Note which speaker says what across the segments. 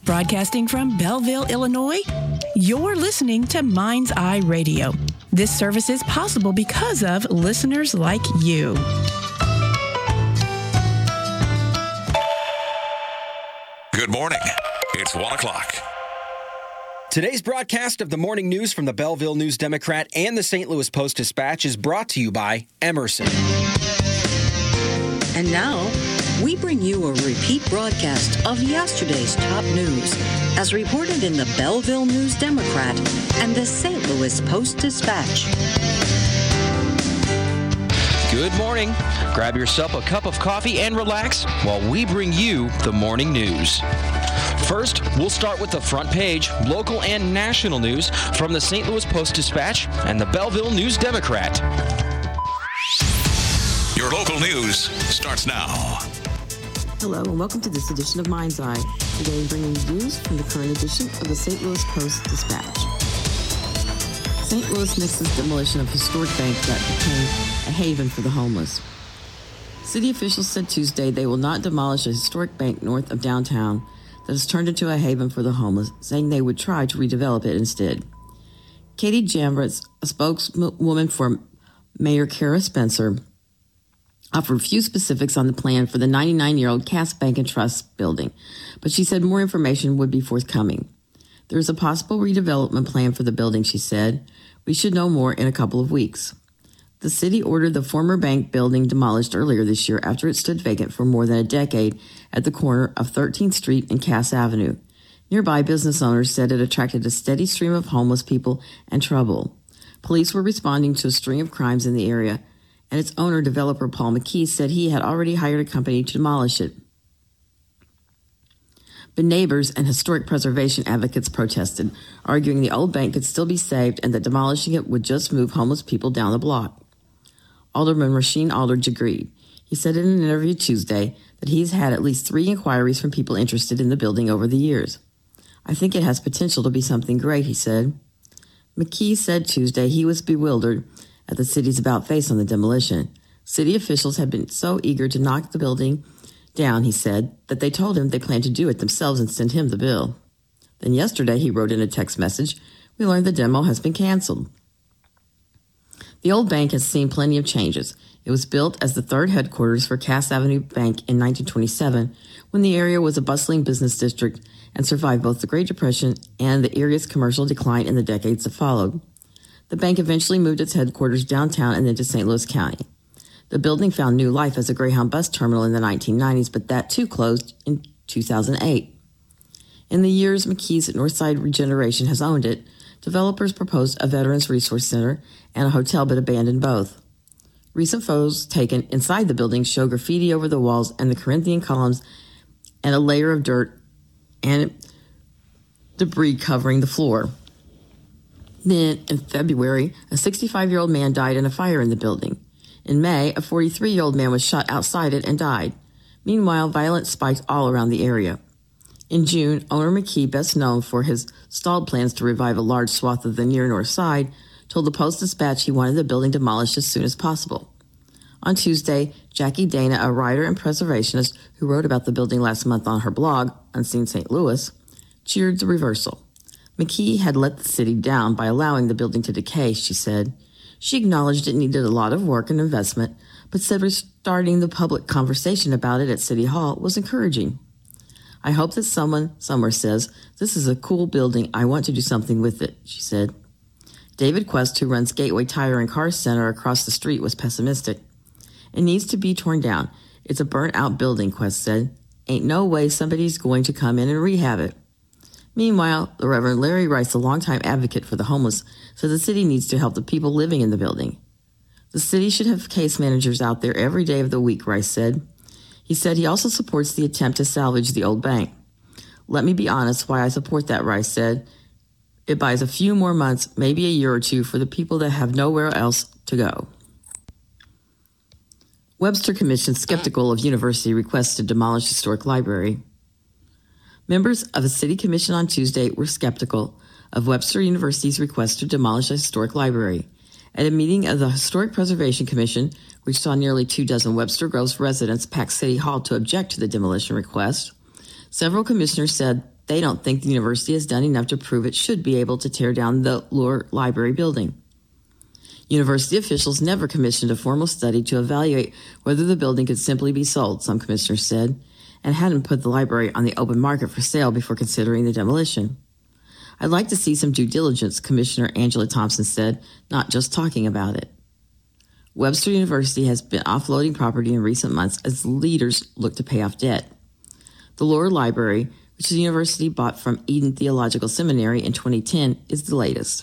Speaker 1: Broadcasting from Belleville, Illinois, you're listening to Mind's Eye Radio. This service is possible because of listeners like you.
Speaker 2: Good morning. It's 1 o'clock.
Speaker 3: Today's broadcast of the morning news from the Belleville News Democrat and the St. Louis Post-Dispatch is brought to you by Emerson.
Speaker 4: And now, we bring you a repeat broadcast of yesterday's top news, as reported in the Belleville News Democrat and the St. Louis Post-Dispatch.
Speaker 5: Good morning. Grab yourself a cup of coffee and relax while we bring you the morning news. First, we'll start with the front page, local and national news from the St. Louis Post-Dispatch and the Belleville News Democrat.
Speaker 2: Your local news starts now.
Speaker 6: Hello and welcome to this edition of Mind's Eye. Today bringing you news from the current edition of the St. Louis Post-Dispatch. St. Louis nixes demolition of historic bank that became a haven for the homeless. City officials said Tuesday they will not demolish a historic bank north of downtown that has turned into a haven for the homeless, saying they would try to redevelop it instead. Katie Jambrets, a spokeswoman for Mayor Kara Spencer, offered few specifics on the plan for the 99-year-old Cass Bank and Trust building, but she said more information would be forthcoming. There is a possible redevelopment plan for the building, she said. We should know more in a couple of weeks. The city ordered the former bank building demolished earlier this year after it stood vacant for more than a decade at the corner of 13th Street and Cass Avenue. Nearby business owners said it attracted a steady stream of homeless people and trouble. Police were responding to a string of crimes in the area, and its owner, developer Paul McKee, said he had already hired a company to demolish it. But neighbors and historic preservation advocates protested, arguing the old bank could still be saved and that demolishing it would just move homeless people down the block. Alderman Rasheen Aldridge agreed. He said in an interview Tuesday that he's had at least 3 inquiries from people interested in the building over the years. I think it has potential to be something great, he said. McKee said Tuesday he was bewildered at the city's about-face on the demolition. City officials had been so eager to knock the building down, he said, that they told him they planned to do it themselves and send him the bill. Then yesterday, he wrote in a text message, we learned the demo has been canceled. The old bank has seen plenty of changes. It was built as the third headquarters for Cass Avenue Bank in 1927, when the area was a bustling business district and survived both the Great Depression and the area's commercial decline in the decades that followed. The bank eventually moved its headquarters downtown and into St. Louis County. The building found new life as a Greyhound bus terminal in the 1990s, but that too closed in 2008. In the years McKee's Northside Regeneration has owned it, developers proposed a Veterans Resource Center and a hotel but abandoned both. Recent photos taken inside the building show graffiti over the walls and the Corinthian columns and a layer of dirt and debris covering the floor. Then, in February, a 65-year-old man died in a fire in the building. In May, a 43-year-old man was shot outside it and died. Meanwhile, violence spiked all around the area. In June, owner McKee, best known for his stalled plans to revive a large swath of the near north side, told the Post-Dispatch he wanted the building demolished as soon as possible. On Tuesday, Jackie Dana, a writer and preservationist who wrote about the building last month on her blog, Unseen St. Louis, cheered the reversal. McKee had let the city down by allowing the building to decay, she said. She acknowledged it needed a lot of work and investment, but said restarting the public conversation about it at City Hall was encouraging. I hope that someone somewhere says, this is a cool building, I want to do something with it, she said. David Quest, who runs Gateway Tire and Car Center across the street, was pessimistic. It needs to be torn down. It's a burnt-out building, Quest said. Ain't no way somebody's going to come in and rehab it. Meanwhile, the Reverend Larry Rice, a longtime advocate for the homeless, said the city needs to help the people living in the building. The city should have case managers out there every day of the week, Rice said. He said he also supports the attempt to salvage the old bank. Let me be honest why I support that, Rice said. It buys a few more months, maybe a year or two, for the people that have nowhere else to go. Webster Commission skeptical of university requests to demolish historic library. Members of a city commission on Tuesday were skeptical of Webster University's request to demolish a historic library. At a meeting of the Historic Preservation Commission, which saw nearly 24 Webster Groves residents pack City Hall to object to the demolition request, several commissioners said they don't think the university has done enough to prove it should be able to tear down the Lohr Library building. University officials never commissioned a formal study to evaluate whether the building could simply be sold, some commissioners said, and hadn't put the library on the open market for sale before considering the demolition. I'd like to see some due diligence, Commissioner Angela Thompson said, not just talking about it. Webster University has been offloading property in recent months as leaders look to pay off debt. The Lohr Library, which the university bought from Eden Theological Seminary in 2010, is the latest.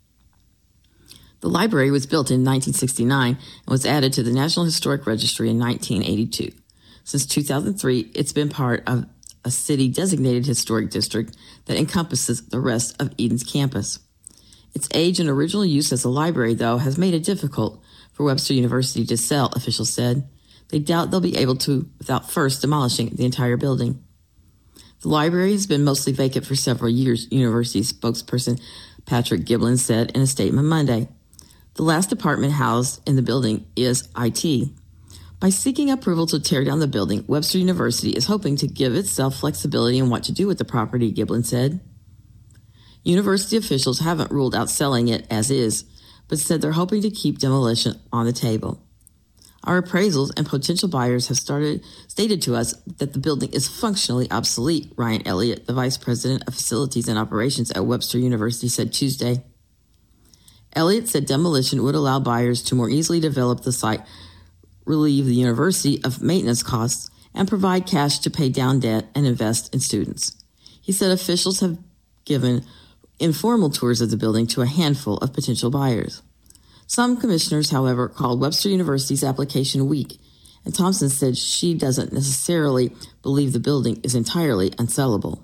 Speaker 6: The library was built in 1969 and was added to the National Historic Registry in 1982. Since 2003, it's been part of a city-designated historic district that encompasses the rest of Eden's campus. Its age and original use as a library, though, has made it difficult for Webster University to sell, officials said. They doubt they'll be able to without first demolishing the entire building. The library has been mostly vacant for several years, university spokesperson Patrick Giblin said in a statement Monday. The last department housed in the building is IT. By seeking approval to tear down the building, Webster University is hoping to give itself flexibility in what to do with the property, Giblin said. University officials haven't ruled out selling it as is, but said they're hoping to keep demolition on the table. Our appraisals and potential buyers have stated to us that the building is functionally obsolete, Ryan Elliott, the vice president of facilities and operations at Webster University, said Tuesday. Elliott said demolition would allow buyers to more easily develop the site, relieve the university of maintenance costs, and provide cash to pay down debt and invest in students. He said officials have given informal tours of the building to a handful of potential buyers. Some commissioners, however, called Webster University's application weak, and Thompson said she doesn't necessarily believe the building is entirely unsellable.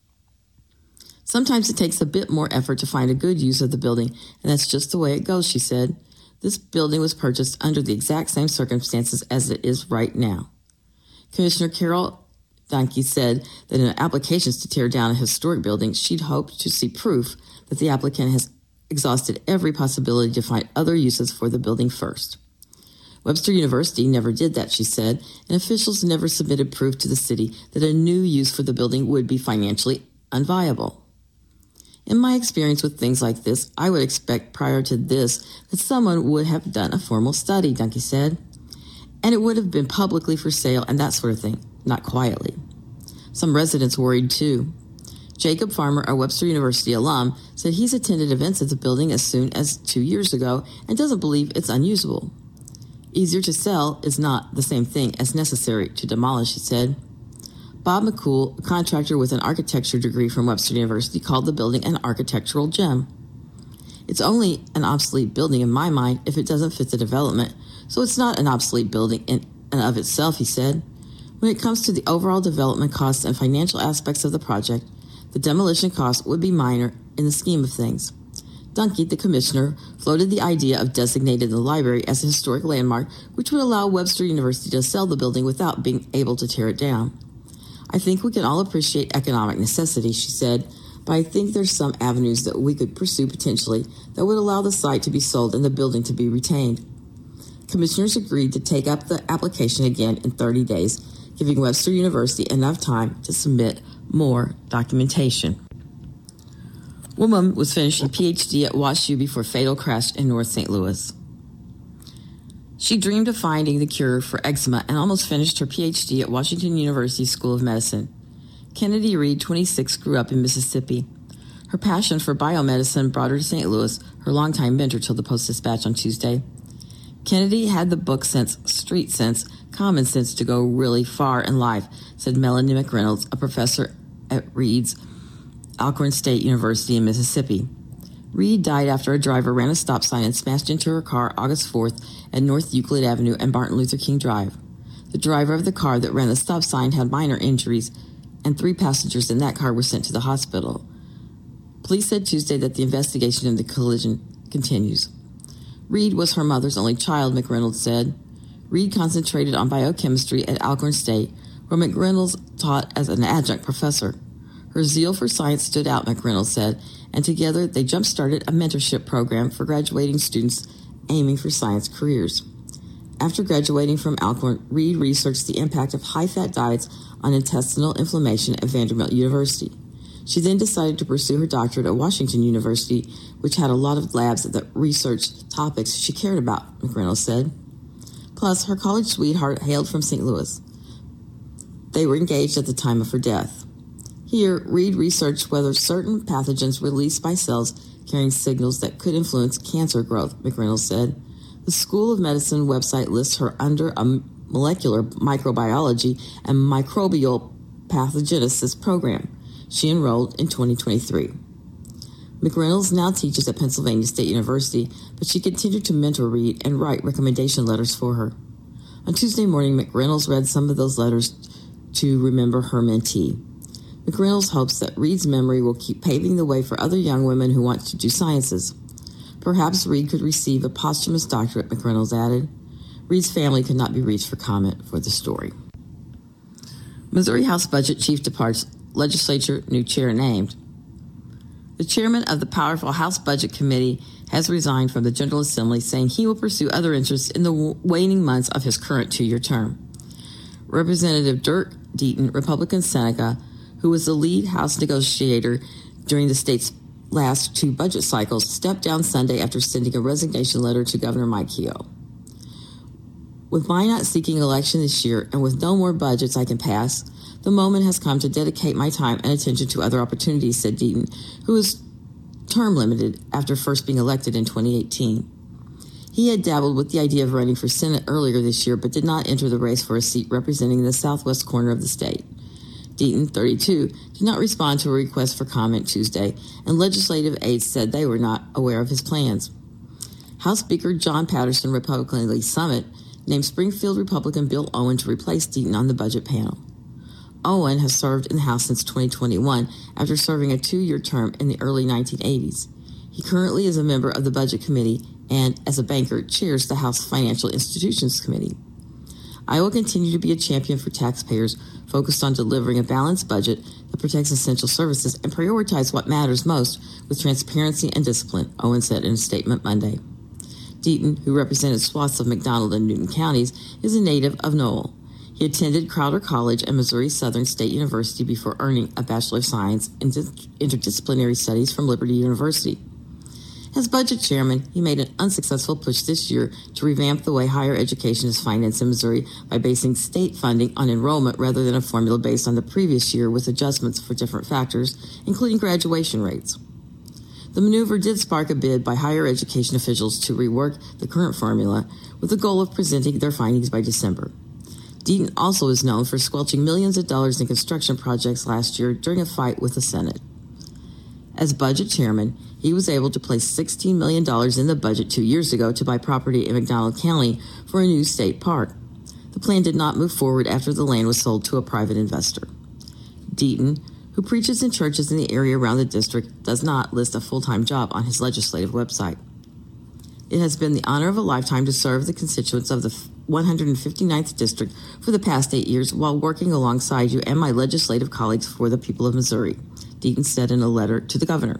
Speaker 6: Sometimes it takes a bit more effort to find a good use of the building, and that's just the way it goes, she said. This building was purchased under the exact same circumstances as it is right now. Commissioner Carol Dunke said that in applications to tear down a historic building, she'd hoped to see proof that the applicant has exhausted every possibility to find other uses for the building first. Webster University never did that, she said, and officials never submitted proof to the city that a new use for the building would be financially unviable. In my experience with things like this, I would expect prior to this that someone would have done a formal study, Dunke said, and it would have been publicly for sale and that sort of thing, not quietly. Some residents worried too. Jacob Farmer, a Webster University alum, said he's attended events at the building as soon as 2 years ago and doesn't believe it's unusable. Easier to sell is not the same thing as necessary to demolish, he said. Bob McCool, a contractor with an architecture degree from Webster University, called the building an architectural gem. It's only an obsolete building in my mind if it doesn't fit the development, so it's not an obsolete building in and of itself, he said. When it comes to the overall development costs and financial aspects of the project, the demolition cost would be minor in the scheme of things. Dunke, the commissioner, floated the idea of designating the library as a historic landmark, which would allow Webster University to sell the building without being able to tear it down. I think we can all appreciate economic necessity, she said, but I think there's some avenues that we could pursue potentially that would allow the site to be sold and the building to be retained. Commissioners agreed to take up the application again in 30 days, giving Webster University enough time to submit more documentation. Woman was finishing PhD at WashU before fatal crash in North St. Louis. She dreamed of finding the cure for eczema and almost finished her PhD at Washington University School of Medicine. Kennedy Reed, 26, grew up in Mississippi. Her passion for biomedicine brought her to St. Louis, her longtime mentor, told the Post-Dispatch on Tuesday. Kennedy had the book sense, street sense, common sense to go really far in life, said Melanie McReynolds, a professor at Reed's Alcorn State University in Mississippi. Reed died after a driver ran a stop sign and smashed into her car August 4th at North Euclid Avenue and Martin Luther King Drive. The driver of the car that ran the stop sign had minor injuries, and 3 passengers in that car were sent to the hospital. Police said Tuesday that the investigation into the collision continues. Reed was her mother's only child, McReynolds said. Reed concentrated on biochemistry at Alcorn State, where McReynolds taught as an adjunct professor. Her zeal for science stood out, McReynolds said, and together they jump-started a mentorship program for graduating students aiming for science careers. After graduating from Alcorn, Reed researched the impact of high-fat diets on intestinal inflammation at Vanderbilt University. She then decided to pursue her doctorate at Washington University, which had a lot of labs that researched topics she cared about, McReynolds said. Plus, her college sweetheart hailed from St. Louis. They were engaged at the time of her death. Here, Reed researched whether certain pathogens released by cells carrying signals that could influence cancer growth, McReynolds said. The School of Medicine website lists her under a molecular microbiology and microbial pathogenesis program. She enrolled in 2023. McReynolds now teaches at Pennsylvania State University, but she continued to mentor Reed and write recommendation letters for her. On Tuesday morning, McReynolds read some of those letters to remember her mentee. McReynolds hopes that Reed's memory will keep paving the way for other young women who want to do sciences. Perhaps Reed could receive a posthumous doctorate, McReynolds added. Reed's family could not be reached for comment for the story. Missouri House Budget Chief departs. Legislature new chair named. The chairman of the powerful House Budget Committee has resigned from the General Assembly, saying he will pursue other interests in the waning months of his current two-year term. Representative Dirk Deaton, Republican Seneca, who was the lead House negotiator during the state's last two budget cycles, stepped down Sunday after sending a resignation letter to Governor Mike Keogh. With my not seeking election this year and with no more budgets I can pass, the moment has come to dedicate my time and attention to other opportunities, said Deaton, who was term limited after first being elected in 2018. He had dabbled with the idea of running for Senate earlier this year, but did not enter the race for a seat representing the southwest corner of the state. Deaton, 32, did not respond to a request for comment Tuesday, and legislative aides said they were not aware of his plans. House Speaker John Patterson, Republican League Summit, named Springfield Republican Bill Owen to replace Deaton on the budget panel. Owen has served in the House since 2021 after serving a two-year term in the early 1980s. He currently is a member of the Budget Committee and, as a banker, chairs the House Financial Institutions Committee. I will continue to be a champion for taxpayers focused on delivering a balanced budget that protects essential services and prioritize what matters most with transparency and discipline, Owen said in a statement Monday. Deaton, who represented swaths of McDonald and Newton counties, is a native of Knoll. He attended Crowder College and Missouri Southern State University before earning a Bachelor of Science in Interdisciplinary Studies from Liberty University. As budget chairman, he made an unsuccessful push this year to revamp the way higher education is financed in Missouri by basing state funding on enrollment rather than a formula based on the previous year with adjustments for different factors, including graduation rates. The maneuver did spark a bid by higher education officials to rework the current formula with the goal of presenting their findings by December. Deaton also is known for squelching millions of dollars in construction projects last year during a fight with the Senate. As budget chairman, he was able to place $16 million in the budget 2 years ago to buy property in McDonald County for a new state park. The plan did not move forward after the land was sold to a private investor. Deaton, who preaches in churches in the area around the district, does not list a full-time job on his legislative website. It has been the honor of a lifetime to serve the constituents of the 159th District for the past 8 years while working alongside you and my legislative colleagues for the people of Missouri, Deaton said in a letter to the governor.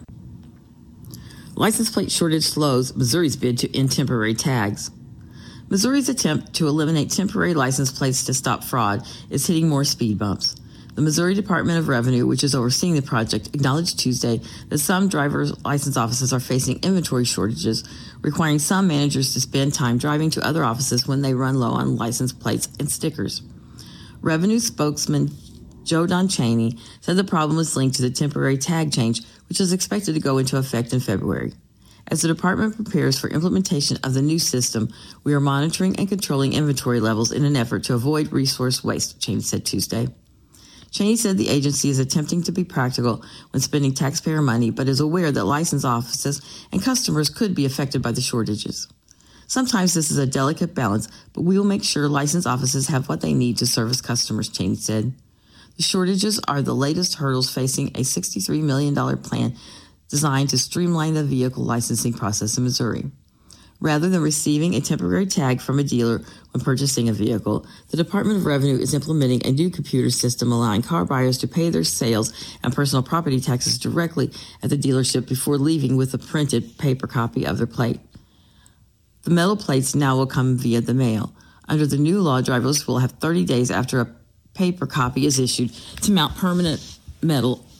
Speaker 6: License plate shortage slows Missouri's bid to end temporary tags. Missouri's attempt to eliminate temporary license plates to stop fraud is hitting more speed bumps. The Missouri Department of Revenue, which is overseeing the project, acknowledged Tuesday that some driver's license offices are facing inventory shortages, requiring some managers to spend time driving to other offices when they run low on license plates and stickers. Revenue spokesman Joe Don Cheney said the problem is linked to the temporary tag change, which is expected to go into effect in February. As the department prepares for implementation of the new system, we are monitoring and controlling inventory levels in an effort to avoid resource waste, Cheney said Tuesday. Cheney said the agency is attempting to be practical when spending taxpayer money, but is aware that license offices and customers could be affected by the shortages. Sometimes this is a delicate balance, but we will make sure license offices have what they need to service customers, Cheney said. The shortages are the latest hurdles facing a $63 million plan designed to streamline the vehicle licensing process in Missouri. Rather than receiving a temporary tag from a dealer when purchasing a vehicle, the Department of Revenue is implementing a new computer system allowing car buyers to pay their sales and personal property taxes directly at the dealership before leaving with a printed paper copy of their plate. The metal plates now will come via the mail. Under the new law, drivers will have 30 days after a paper copy is issued to mount permanent metal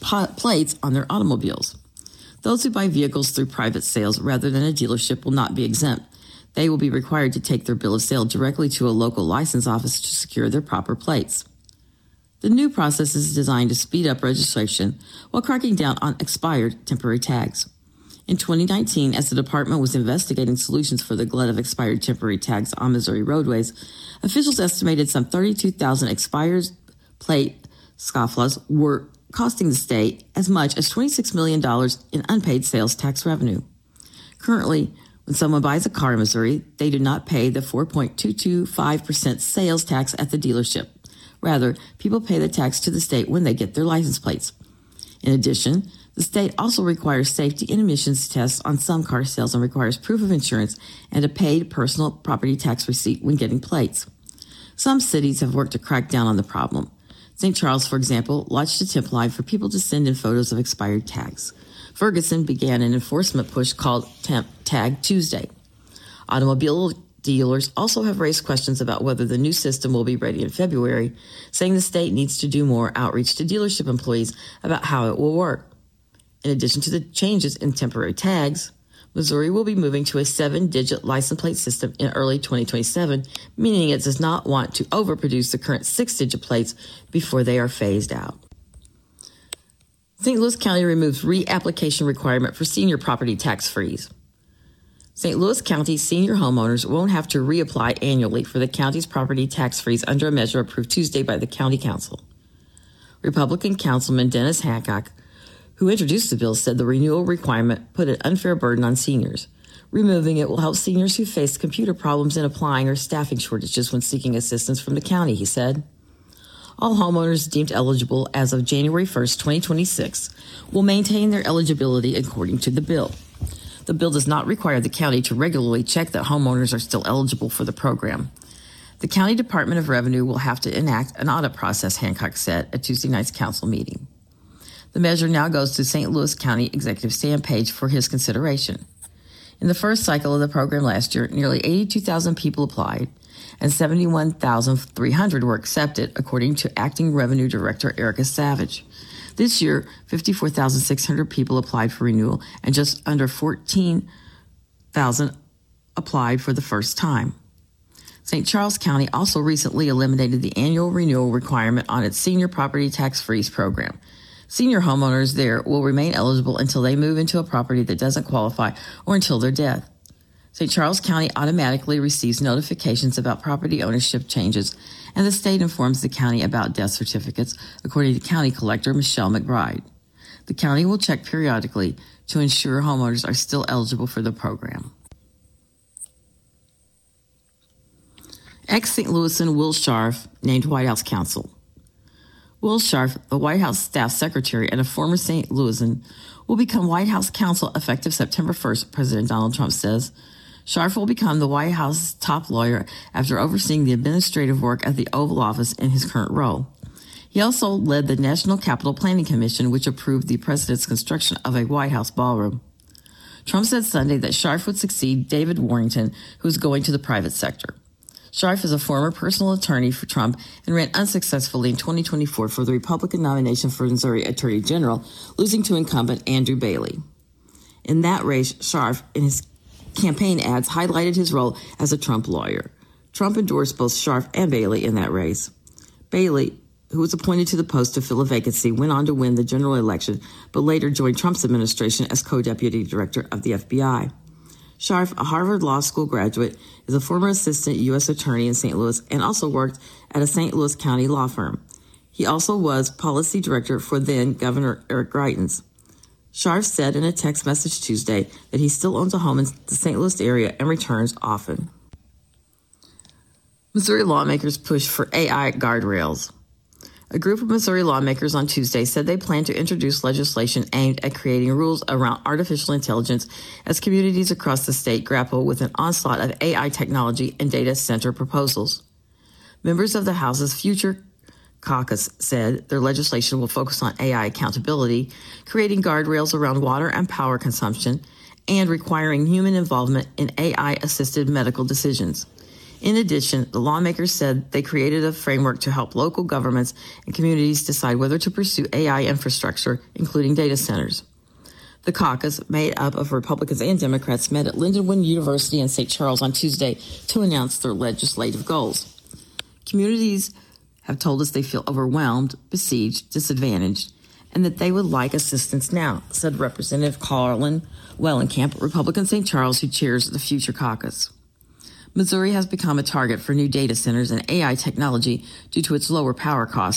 Speaker 6: plates on their automobiles. Those who buy vehicles through private sales rather than a dealership will not be exempt. They will be required to take their bill of sale directly to a local license office to secure their proper plates. The new process is designed to speed up registration while cracking down on expired temporary tags. In 2019, as the department was investigating solutions for the glut of expired temporary tags on Missouri roadways, officials estimated some 32,000 expired plate scofflaws were costing the state as much as $26 million in unpaid sales tax revenue. Currently, when someone buys a car in Missouri, they do not pay the 4.225% sales tax at the dealership. Rather, people pay the tax to the state when they get their license plates. In addition, the state also requires safety and emissions tests on some car sales and requires proof of insurance and a paid personal property tax receipt when getting plates. Some cities have worked to crack down on the problem. St. Charles, for example, launched a tip line for people to send in photos of expired tags. Ferguson began an enforcement push called Tag Tuesday. Automobile dealers also have raised questions about whether the new system will be ready in February, saying the state needs to do more outreach to dealership employees about how it will work. In addition to the changes in temporary tags, Missouri will be moving to a 7-digit license plate system in early 2027, meaning it does not want to overproduce the current 6-digit plates before they are phased out. St. Louis County removes reapplication requirement for senior property tax freeze. St. Louis County senior homeowners won't have to reapply annually for the county's property tax freeze under a measure approved Tuesday by the County Council. Republican Councilman Dennis Hancock, who introduced the bill, said the renewal requirement put an unfair burden on seniors. Removing it will help seniors who face computer problems in applying or staffing shortages when seeking assistance from the county, he said. All homeowners deemed eligible as of January 1st, 2026, will maintain their eligibility according to the bill. The bill does not require the county to regularly check that homeowners are still eligible for the program. The County Department of Revenue will have to enact an audit process, Hancock said at Tuesday night's council meeting. The measure now goes to St. Louis County Executive Stan Page for his consideration. In the first cycle of the program last year, nearly 82,000 people applied, and 71,300 were accepted, according to Acting Revenue Director Erica Savage. This year, 54,600 people applied for renewal, and just under 14,000 applied for the first time. St. Charles County also recently eliminated the annual renewal requirement on its senior property tax freeze program. Senior homeowners there will remain eligible until they move into a property that doesn't qualify or until their death. St. Charles County automatically receives notifications about property ownership changes, and the state informs the county about death certificates, according to County Collector Michelle McBride. The county will check periodically to ensure homeowners are still eligible for the program. Ex-St. Louisan Will Scharf named White House counsel. Will Scharf, the White House staff secretary and a former St. Louisan, will become White House counsel effective September 1st, President Donald Trump says. Scharf will become the White House's top lawyer after overseeing the administrative work at the Oval Office in his current role. He also led the National Capital Planning Commission, which approved the president's construction of a White House ballroom. Trump said Sunday that Scharf would succeed David Warrington, who is going to the private sector. Scharf is a former personal attorney for Trump and ran unsuccessfully in 2024 for the Republican nomination for Missouri Attorney General, losing to incumbent Andrew Bailey. In that race, Scharf, in his campaign ads, highlighted his role as a Trump lawyer. Trump endorsed both Scharf and Bailey in that race. Bailey, who was appointed to the post to fill a vacancy, went on to win the general election, but later joined Trump's administration as co-deputy director of the FBI. Scharf, a Harvard Law School graduate, is a former assistant U.S. attorney in St. Louis and also worked at a St. Louis County law firm. He also was policy director for then Governor Eric Greitens. Scharf said in a text message Tuesday that he still owns a home in the St. Louis area and returns often. Missouri lawmakers push for AI guardrails. A group of Missouri lawmakers on Tuesday said they plan to introduce legislation aimed at creating rules around artificial intelligence as communities across the state grapple with an onslaught of AI technology and data center proposals. Members of the House's Future Caucus said their legislation will focus on AI accountability, creating guardrails around water and power consumption, and requiring human involvement in AI-assisted medical decisions. In addition, the lawmakers said they created a framework to help local governments and communities decide whether to pursue AI infrastructure, including data centers. The caucus, made up of Republicans and Democrats, met at Lindenwood University in St. Charles on Tuesday to announce their legislative goals. Communities have told us they feel overwhelmed, besieged, disadvantaged, and that they would like assistance now, said Representative Carlin Wellenkamp, Republican St. Charles, who chairs the Future Caucus. Missouri has become a target for new data centers and AI technology due to its lower power costs.